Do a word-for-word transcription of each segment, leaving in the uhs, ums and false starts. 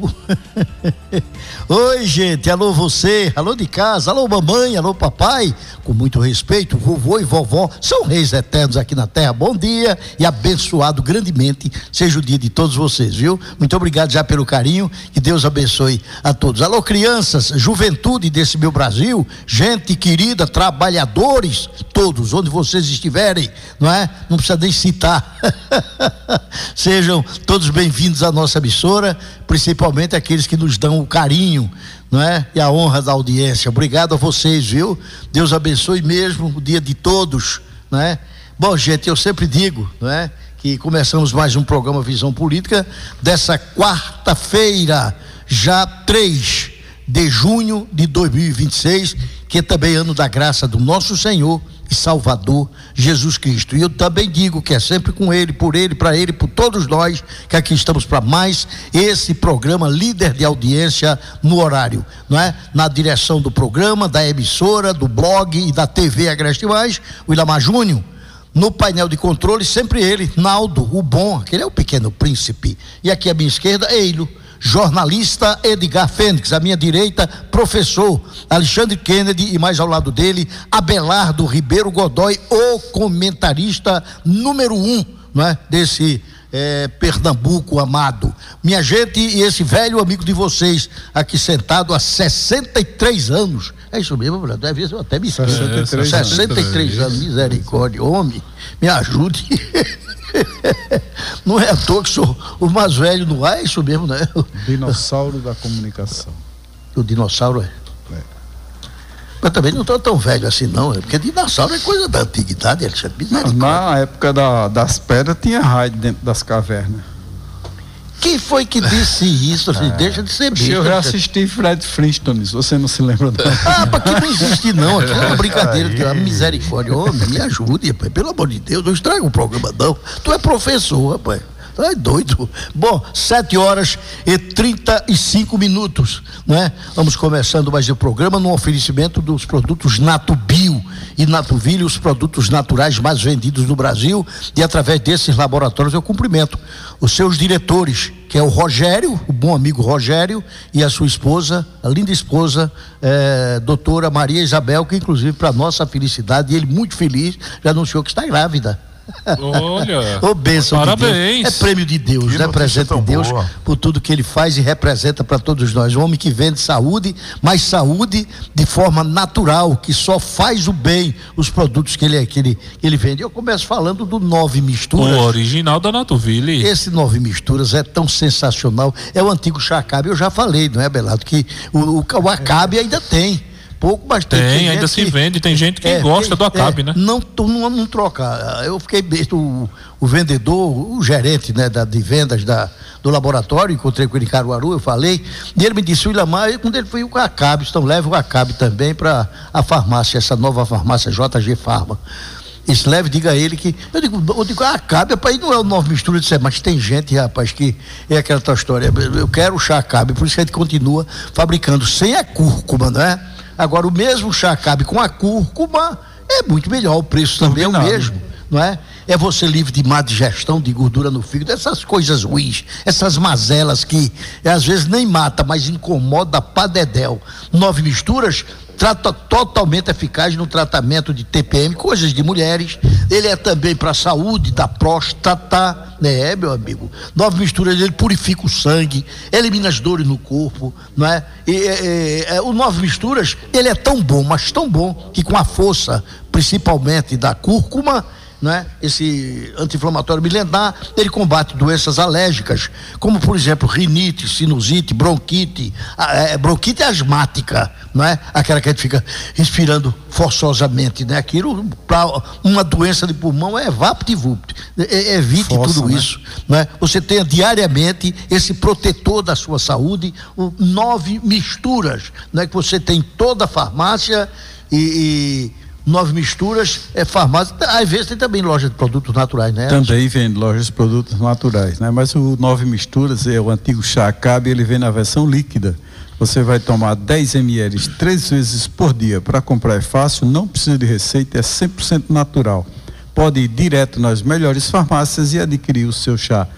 Oi, gente, alô você, alô de casa, alô mamãe, alô papai, com muito respeito, vovô e vovó são reis eternos aqui na terra. Bom dia e abençoado grandemente seja o dia de todos vocês, viu? Muito obrigado já pelo carinho, que Deus abençoe a todos. Alô crianças, juventude desse meu Brasil, gente querida, trabalhadores, todos, onde vocês estiverem, não é? Não precisa nem citar. Sejam todos bem-vindos à nossa emissora, principalmente aqueles que nos dão o carinho, não é? E a honra da audiência. Obrigado a vocês, viu? Deus abençoe mesmo o dia de todos, não é? Bom, gente, eu sempre digo, não é? Que começamos mais um programa Visão Política dessa quarta-feira, já três de junho de dois mil e vinte e seis, que é também ano da graça do nosso Senhor e Salvador Jesus Cristo. E eu também digo que é sempre com Ele, por Ele, para Ele, por todos nós, que aqui estamos para mais esse programa líder de audiência no horário, não é? Na direção do programa, da emissora, do blog e da T V Agreste Mais, o Ilamar Júnior. No painel de controle, sempre ele, Naldo, o bom, aquele é o pequeno príncipe. E aqui à minha esquerda, Eilo, jornalista Edgar Fênix, à minha direita, professor Alexandre Kennedy, e mais ao lado dele, Abelardo Ribeiro Godoy, o comentarista número um, não é? Desse é, Pernambuco amado. Minha gente, e esse velho amigo de vocês, aqui sentado há sessenta e três anos. É isso mesmo, Bruno? Às vezes eu até me esqueço. sessenta e três anos, misericórdia, homem, me ajude. Não é à toa que sou o mais velho no ar, é isso mesmo, né? Dinossauro da comunicação. O dinossauro é? É. Mas também não estou tão velho assim, não, porque dinossauro é coisa da antiguidade, Alexandre. Na época da, das pedras tinha raio dentro das cavernas. Quem foi que disse isso? É. Deixa de ser besta. Eu já assisti Fred Flintstone, você não se lembra não? Ah, para que não existe não, aqui é uma brincadeira, que é misericórdia. Homem, me ajude, rapaz, pelo amor de Deus, não estraga o programa não. Tu é professor, rapaz. Tu é doido. Bom, sete horas e trinta e cinco minutos, né? Vamos começando mais o programa no oferecimento dos produtos Natubio e Natuville, os produtos naturais mais vendidos no Brasil, e através desses laboratórios eu cumprimento os seus diretores, que é o Rogério, o bom amigo Rogério, e a sua esposa, a linda esposa, é, doutora Maria Isabel, que inclusive para nossa felicidade, e ele muito feliz, já anunciou que está grávida. Olha, oh, bênção parabéns. De Deus. É prêmio de Deus, né? Presente de Deus boa. Por tudo que ele faz e representa para todos nós. Um homem que vende saúde, mas saúde de forma natural, que só faz o bem, os produtos que ele, que ele, que ele vende. Eu começo falando do Nove Misturas. O original da Natuville. Esse Nove Misturas é tão sensacional. É o antigo Chacabe. Eu já falei, não é, Abelardo? Que o, o, o Acabe ainda tem. Pouco, mas tem, tem, tem ainda se que, vende, tem gente que é, gosta tem, do Acabe, é, né? Não, não, não troca. Eu fiquei besta, o, o vendedor, o gerente, né, da, de vendas da, do laboratório, encontrei com ele em Caruaru, eu falei, e ele me disse, o Ilamar, quando ele foi o Acabe, então leva o Acabe também para a farmácia, essa nova farmácia J G Pharma. Esse leve, diga a ele que, eu digo, eu digo, ah, Acabe, rapaz, não é o Nove Mistura, de ser, mas tem gente, rapaz, que é aquela tua história, eu quero o chá Acabe, por isso que a gente continua fabricando sem a cúrcuma, não é? Agora, o mesmo chá Acabe com a cúrcuma é muito melhor, o preço também é o mesmo, não é? É você livre de má digestão, de gordura no fígado, essas coisas ruins, essas mazelas que às vezes nem mata, mas incomoda pra dedéu. Nove Misturas trata totalmente eficaz no tratamento de T P M, coisas de mulheres. Ele é também para a saúde da próstata, né, meu amigo? Nove Misturas, ele purifica o sangue, elimina as dores no corpo, não é? E, e, e, o Nove Misturas, ele é tão bom, mas tão bom, que com a força, principalmente da cúrcuma, né? Esse anti-inflamatório milenar, ele combate doenças alérgicas, como por exemplo rinite, sinusite, bronquite, é, bronquite asmática, não é? Aquela que a gente fica respirando forçosamente, né? Aquilo para uma doença de pulmão é vapt-vupt, é, evite Força, tudo né? isso, né? Você tenha diariamente esse protetor da sua saúde, o Nove Misturas, né? Que você tem em toda a farmácia e, e Nove Misturas é farmácia, às vezes tem também loja de produtos naturais, né? Também vende lojas de produtos naturais, né? Mas o Nove Misturas é o antigo chá Acabe, ele vem na versão líquida. Você vai tomar dez mililitros três vezes por dia. Para comprar é fácil, não precisa de receita, é cem por cento natural. Pode ir direto nas melhores farmácias e adquirir o seu chá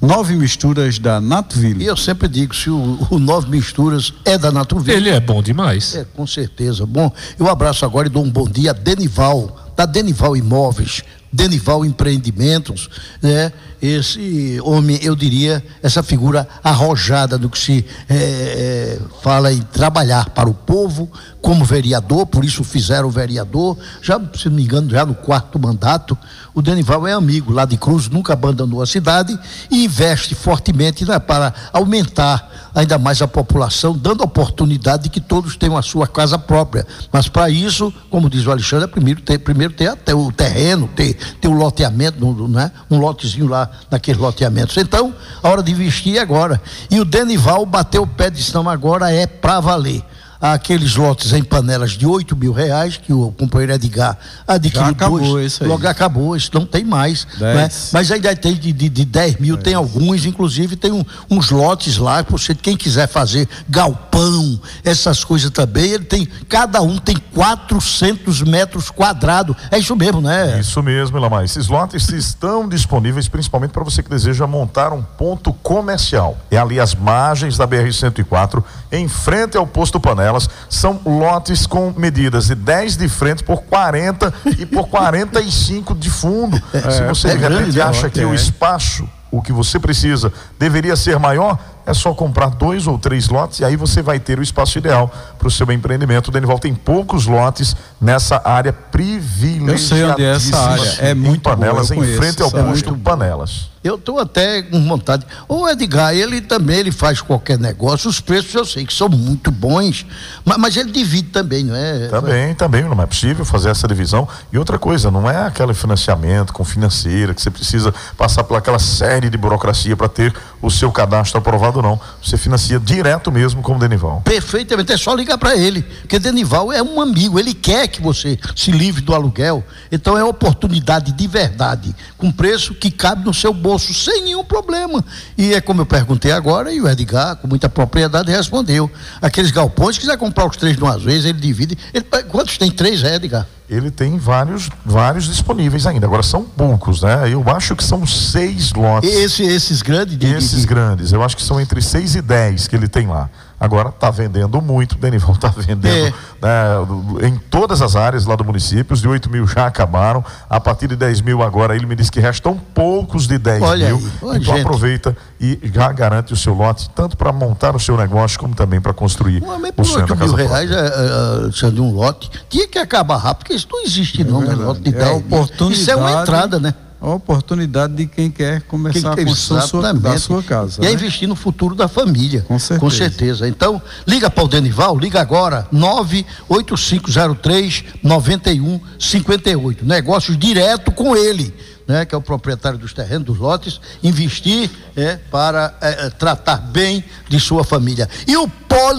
Nove Misturas da Natuville. E eu sempre digo, se o, o Nove Misturas é da Natuville. Ele é bom demais. É, com certeza. Bom, eu abraço agora e dou um bom dia a Denival, da Denival Imóveis, Denival Empreendimentos, né? Esse homem, eu diria, essa figura arrojada do que se é, é, fala em trabalhar para o povo como vereador, por isso fizeram o vereador, já, se não me engano, já no quarto mandato. O Denival é amigo lá de Cruz, nunca abandonou a cidade e investe fortemente, né, para aumentar ainda mais a população, dando a oportunidade de que todos tenham a sua casa própria. Mas para isso, como diz o Alexandre, é primeiro ter, primeiro ter até o terreno, ter, ter o loteamento, né, um lotezinho lá naqueles loteamentos. Então, a hora de investir é agora. E o Denival bateu o pé e disse: não, agora é para valer. Aqueles lotes em panelas de oito mil reais que o companheiro Edgar adquiriu. Já acabou dois, isso aí. Logo acabou, isso não tem mais, né? Mas ainda tem de, de, de dez mil, dez. Tem alguns, inclusive tem um, uns lotes lá, você, quem quiser fazer galpão, essas coisas também, ele tem, cada um tem quatrocentos metros quadrados, é isso mesmo, né? Isso mesmo, Ilamar, esses lotes estão disponíveis principalmente para você que deseja montar um ponto comercial, é ali as margens da B R cento e quatro, em frente ao posto Panela. São lotes com medidas de dez de frente por quarenta e por quarenta e cinco de fundo. É, Se você é de repente grande, acha que é. o espaço, o que você precisa, deveria ser maior, é só comprar dois ou três lotes e aí você vai ter o espaço ideal para o seu empreendimento. O Denival tem poucos lotes nessa área privilegiada. Eu sei onde é essa área, é muito Panelas, boa, em frente ao sabe? posto Panelas. Eu estou até com vontade. O Edgar, ele também ele faz qualquer negócio. Os preços eu sei que são muito bons, mas, mas ele divide também, não é? Também, também, não é possível fazer essa divisão. E outra coisa, não é aquele financiamento com financeira que você precisa passar por aquela série de burocracia para ter o seu cadastro aprovado, não. Você financia direto mesmo com o Denival. Perfeitamente, é só ligar para ele, porque Denival é um amigo, ele quer que você se livre do aluguel. Então é oportunidade de verdade, com preço que cabe no seu bolso, sem nenhum problema. E é como eu perguntei agora, e o Edgar, com muita propriedade, respondeu. Aqueles galpões, se quiser comprar os três de uma vez, ele divide. Ele, quantos tem? Três, é, Edgar? Ele tem vários, vários disponíveis ainda. Agora são poucos, né? Eu acho que são seis lotes. Esse, esses grandes? De, esses de, de... grandes, eu acho que são entre seis e dez que ele tem lá. Agora está vendendo muito, o Denival está vendendo é. né, em todas as áreas lá do município. Os de oito mil já acabaram, a partir de dez mil agora ele me disse que restam poucos de dez Olha mil. aí. Olha, então gente. Aproveita e já garante o seu lote, tanto para montar o seu negócio como também para construir o centro da casa própria. oito mil reais é, de um lote, tinha que acabar rápido, porque isso não existe não, é né? Lote de é dez mil. Isso é uma entrada, né? A oportunidade de quem quer começar quem a construir sua, da sua casa. E né? é investir no futuro da família. Com certeza. Com certeza. Então, liga para o Denival, liga agora, nove oito cinco zero três nove um cinco oito. Negócios direto com ele, né? Que é o proprietário dos terrenos, dos lotes, investir é, para é, tratar bem de sua família. E o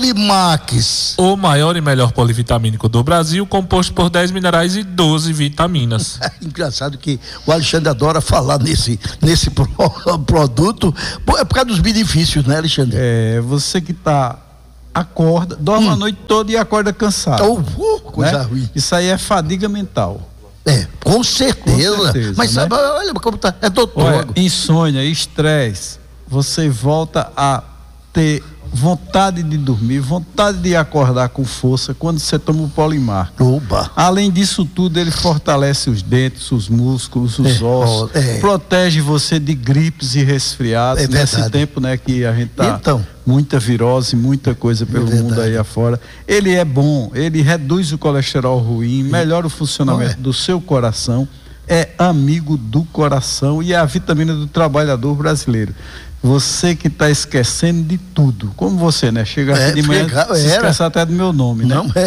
Polimax? O maior e melhor polivitamínico do Brasil, composto por dez minerais e doze vitaminas. Engraçado que o Alexandre adora falar nesse, nesse pro, produto, é por causa dos benefícios, né, Alexandre? É, você que tá, acorda, dorme hum. a noite toda e acorda cansado. Oh, uh, coisa né? ruim. Isso aí é fadiga mental. É, com certeza. Com certeza Mas né? sabe, olha como tá, é doutor. Olha, insônia, estresse, você volta a ter vontade de dormir, vontade de acordar com força quando você toma o Polimar. Oba. Além disso tudo, ele fortalece os dentes, os músculos, os é, ossos, é. protege você de gripes e resfriados. É nesse tempo, né, que a gente tá então, muita virose, muita coisa pelo é mundo aí afora. Ele é bom, ele reduz o colesterol ruim, melhora o funcionamento é. do seu coração, é amigo do coração e é a vitamina do trabalhador brasileiro. Você que está esquecendo de tudo, como você, né? Chega aqui é, de manhã, chega, se esquece até do meu nome, né? Não é.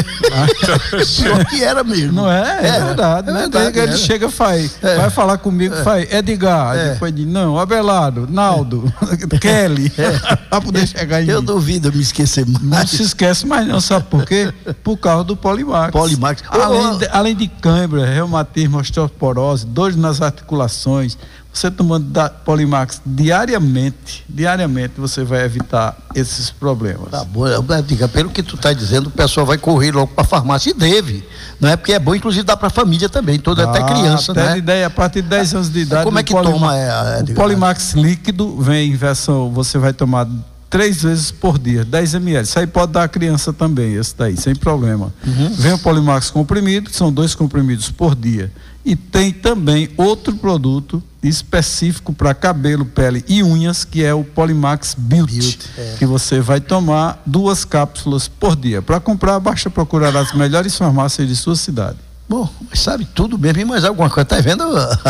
Pior que era mesmo. Não é? É, é verdade, é né? Verdade, ele chega, faz, é. vai falar comigo, é. faz Edgar, é. depois diz, não, Abelardo, Naldo, é. Kelly, é. para poder chegar em Eu mim. duvido me esquecer mais. Não se esquece mais não, sabe por quê? Por causa do Polimax. Polimax. Além de, além de cãibra, reumatismo, osteoporose, dores nas articulações, você tomando da Polimax diariamente, diariamente você vai evitar esses problemas. Tá bom, diga, pelo que tu tá dizendo, o pessoal vai correr logo para a farmácia, e deve, não é? Porque é bom, inclusive dá para a família também, toda ah, até criança, até né? De ideia, a partir de dez anos de idade. Como é que Polimax, toma? É, o Polimax líquido vem em versão, você vai tomar três vezes por dia, dez mililitros. Isso aí pode dar a criança também, esse daí, sem problema. Uhum. Vem o Polimax comprimido, que são dois comprimidos por dia. E tem também outro produto específico para cabelo, pele e unhas, que é o Polimax Beauty, Beauty é. que você vai tomar duas cápsulas por dia. Para comprar, basta procurar as melhores farmácias de sua cidade. Bom, mas sabe tudo mesmo, e mais alguma coisa, tá vendo?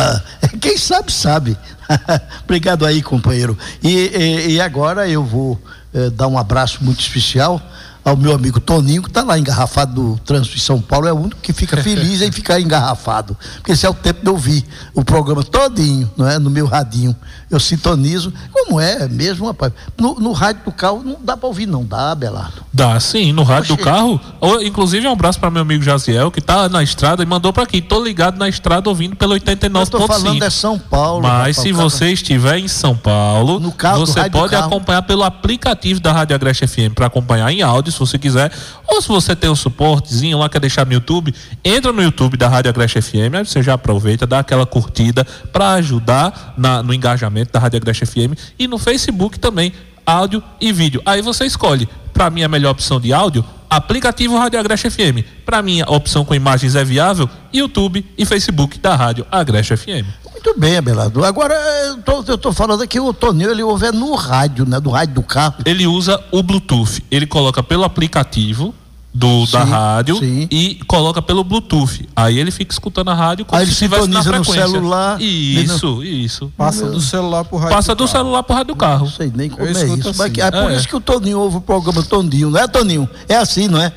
Quem sabe, sabe. Obrigado aí, companheiro. E, e, e agora eu vou eh, dar um abraço muito especial ao meu amigo Toninho, que está lá engarrafado no trânsito de São Paulo, é o único que fica feliz em ficar engarrafado, porque esse é o tempo de eu ouvir o programa todinho, não é? No meu radinho, eu sintonizo, como é mesmo, rapaz, no, no rádio do carro não dá para ouvir, não dá, Abelardo? Dá sim, no rádio Oxê. do carro, inclusive um abraço para meu amigo Jaziel, que tá na estrada e mandou para aqui, tô ligado na estrada ouvindo pelo oitenta e nove ponto cinco. Eu tô falando é São Paulo. Mas rapaz, se você estiver em São Paulo, no carro, você pode acompanhar pelo aplicativo da Rádio Agreste F M para acompanhar em áudio, se você quiser. Ou se você tem um suportezinho lá, quer deixar no YouTube, entra no YouTube da Rádio Agreste F M, aí você já aproveita, dá aquela curtida para ajudar na, no engajamento da Rádio Agreste F M, e no Facebook também, áudio e vídeo. Aí você escolhe. Para mim a melhor opção de áudio, aplicativo Rádio Agreste F M. Para mim a opção com imagens é viável, YouTube e Facebook da Rádio Agreste F M. Muito bem, Abelardo. Agora, eu tô, eu tô falando aqui, o Toninho, ele ouve no rádio, né? Do rádio do carro. Ele usa o Bluetooth. Ele coloca pelo aplicativo do, sim, da rádio, sim, e coloca pelo Bluetooth. Aí ele fica escutando a rádio como aí se estivesse na frequência. No celular. Isso, no... isso. Passa do celular pro rádio Passa do, do celular pro rádio do carro. Não sei nem como é isso. Assim. Mas, é por é. isso que o Toninho ouve o programa Toninho, não é, Toninho? É assim, não é?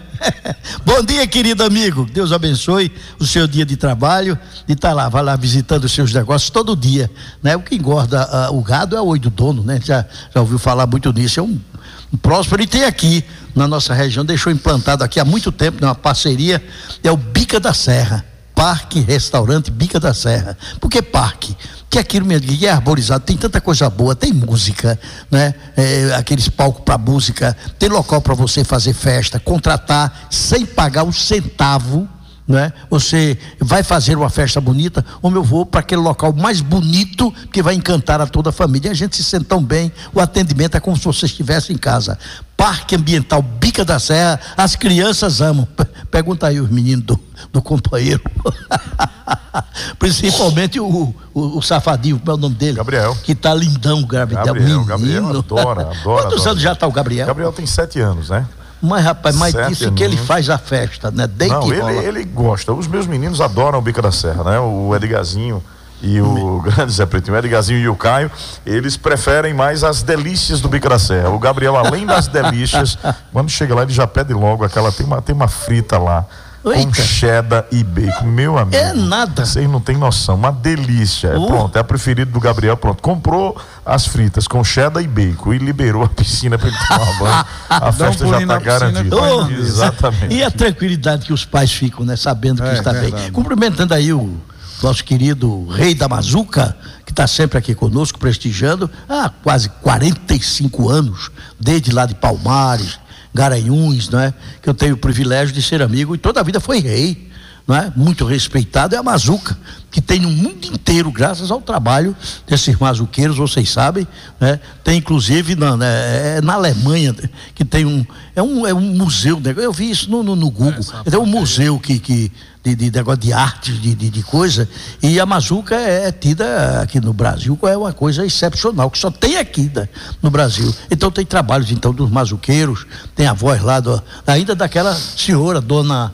Bom dia, querido amigo. Deus abençoe o seu dia de trabalho, de estar lá, vai lá visitando os seus negócios todo dia, né? O que engorda uh, o gado é o oi do dono, né? Já, já ouviu falar muito nisso, é um, um próspero, e tem aqui na nossa região, deixou implantado aqui há muito tempo, uma parceria, é o Bica da Serra, Parque Restaurante Bica da Serra. Por que parque? Que aquilo mesmo, é arborizado, tem tanta coisa boa, tem música, né? É, aqueles palcos para música, tem local para você fazer festa, contratar sem pagar um centavo, né? Você vai fazer uma festa bonita, ou eu vou para aquele local mais bonito que vai encantar a toda a família. E a gente se sente tão bem, o atendimento é como se você estivesse em casa. Parque Ambiental Bica da Serra, as crianças amam. Pergunta aí os meninos do, do companheiro. Principalmente o, o, o safadinho, qual é o nome dele? Gabriel. Que tá lindão, Gabriel. Gabriel, Gabriel adora, adora. Quantos anos já tá o Gabriel? Gabriel tem sete anos, né? Mas, rapaz, mas Sete disse anos. que ele faz a festa, né? Desde Não, que ele, rola. ele gosta. Os meus meninos adoram o Bica da Serra, né? O Edgarzinho e o grande Zé Pretinho, o Edgarzinho e o Caio, eles preferem mais as delícias do Bica da Serra. O Gabriel, além das delícias, quando chega lá, ele já pede logo aquela, tem uma, tem uma frita lá, Eita. com cheddar e bacon, meu amigo. É nada. Vocês não tem noção, uma delícia. Uh. Pronto, é a preferida do Gabriel, pronto. Comprou as fritas com cheddar e bacon e liberou a piscina para ele tomar banho. A festa um já está garantida. Oh, exatamente. E a tranquilidade que os pais ficam, né? Sabendo que é, está verdade. bem. Cumprimentando aí o nosso querido Rei da Mazuca, que está sempre aqui conosco, prestigiando há quase quarenta e cinco anos, desde lá de Palmares, Garanhuns, não é? Que eu tenho o privilégio de ser amigo e toda a vida foi rei, não é? Muito respeitado. É a Mazuca, que tem no mundo inteiro, graças ao trabalho desses mazuqueiros, vocês sabem, né? Tem inclusive na, né, é na Alemanha que tem um é um, é um museu, né? Eu vi isso no, no, no Google, é, tem um museu que, que de, de negócio de arte, de, de, de coisa, e a Mazuca é, é tida aqui no Brasil, é uma coisa excepcional, que só tem aqui, né, no Brasil. Então tem trabalhos então dos mazuqueiros, tem a voz lá do, ainda daquela senhora, dona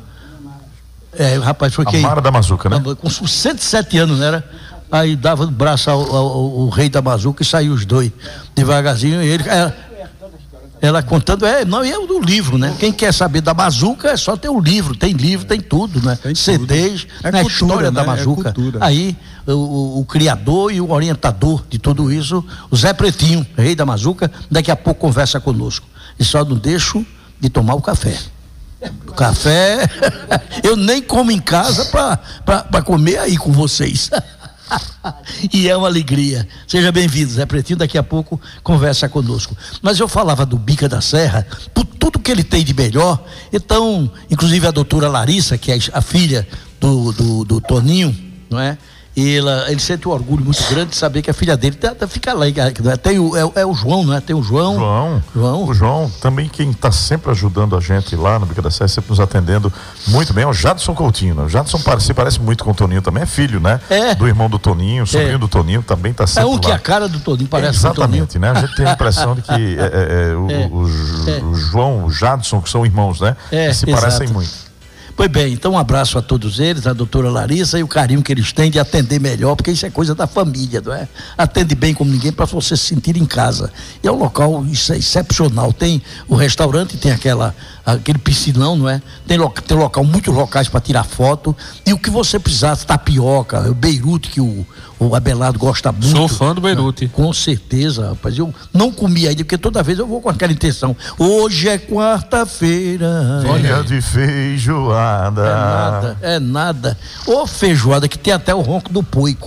É, rapaz, foi a quem? Mara da Mazuca, né? Com cento e sete anos, né? Era? Aí dava o braço ao, ao, ao rei da Mazuca e saiu os dois devagarzinho. E ele, ela, ela contando, é, não, e é o livro, né? Quem quer saber da Mazuca é só ter o livro, tem livro, tem tudo, né? Tem C Ds, é né? cultura, História né? da Mazuca. É Aí o, o, o criador e o orientador de tudo isso, o Zé Pretinho, rei da Mazuca, daqui a pouco conversa conosco. E só não deixo de tomar o café. O café, eu nem como em casa para comer aí com vocês. E é uma alegria. Seja bem-vindo, Zé Pretinho, daqui a pouco conversa conosco. Mas eu falava do Bica da Serra, por tudo que ele tem de melhor. Então, inclusive a doutora Larissa, que é a filha do, do, do Toninho, não é? E ela, ele sente um orgulho muito grande de saber que a filha dele tá, tá, fica lá. Tem o, é, é o João, não é? Tem o João. João. João. O João, também quem está sempre ajudando a gente lá no Bica da Serra, sempre nos atendendo muito bem, é o Jadson Coutinho. Né? O Jadson parece, parece muito com o Toninho também, é filho, né? É. Do irmão do Toninho, sobrinho é. do Toninho, também está sempre lá. É um que a cara do Toninho parece é, exatamente, né? A gente tem a impressão de que é, é, é, o, é. O, é. o João, o Jadson, que são irmãos, né? É, que se exato. parecem muito. Pois bem, então um abraço a todos eles, a doutora Larissa, e o carinho que eles têm de atender melhor, porque isso é coisa da família, não é? Atende bem como ninguém para você se sentir em casa. E é um local isso é excepcional. Tem o restaurante, tem aquela, aquele piscinão, não é? Tem, lo, tem local, muitos locais para tirar foto. E o que você precisar, tapioca, o Beirute, que o, o Abelardo gosta muito. Sou fã do Beirute. Né? Com certeza, rapaz. Eu não comi ainda, porque toda vez eu vou com aquela intenção. Hoje é quarta-feira. Dia de feijoada. É nada, é nada. Ô feijoada que tem até o ronco do poico.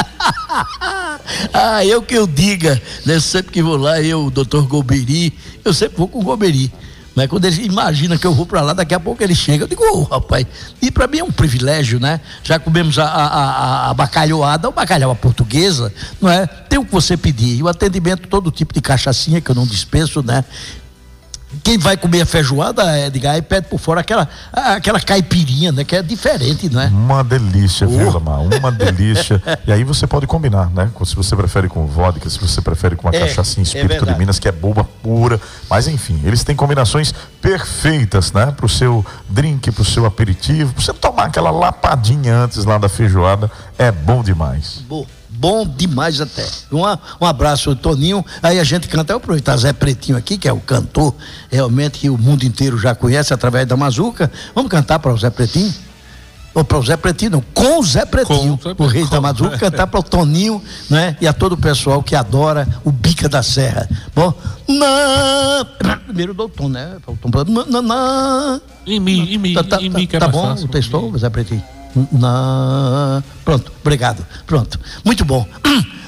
Ah, eu que eu diga, né? Sempre que vou lá, eu, o doutor Goberi, eu sempre vou com o Goberi. Mas quando ele imagina que eu vou pra lá, daqui a pouco ele chega, eu digo, ô oh, rapaz, e pra mim é um privilégio, né? Já comemos a, a, a, a bacalhoada, o bacalhau à portuguesa, não é? Tem o que você pedir, e o atendimento, todo tipo de cachaçinha que eu não dispenso, né? Quem vai comer a feijoada, Edgar, aí pede por fora aquela, aquela caipirinha, né? Que é diferente, não é? Uma delícia, viu, Lamar? Uma delícia. E aí você pode combinar, né? Se você prefere com vodka, se você prefere com uma é, cachaçinha Espírito é de Minas, que é boba pura. Mas enfim, eles têm combinações perfeitas, né? Pro seu drink, pro seu aperitivo, pra você tomar aquela lapadinha antes lá da feijoada. É bom demais. Boa. Bom demais até. Uma, um abraço, Toninho. Aí a gente canta, eu aproveitar Zé Pretinho aqui, que é o cantor realmente que o mundo inteiro já conhece através da Mazuca. Vamos cantar para o Zé Pretinho? Ou para o Zé Pretinho, não, com o Zé Pretinho, com, o rei da Mazuca, cantar para o Toninho, né? E a todo o pessoal que adora o Bica da Serra. Bom, na... primeiro do tom, né? O tom, na, na... Em mim, em mim, tá, tá, em mim que é tá mais bom, fácil, o texto, Zé Pretinho? Na... Pronto, obrigado. Pronto, muito bom.